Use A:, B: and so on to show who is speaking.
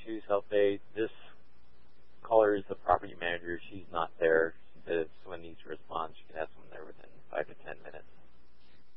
A: to South Bay. This caller is the property manager. She's not there. Someone needs to respond. She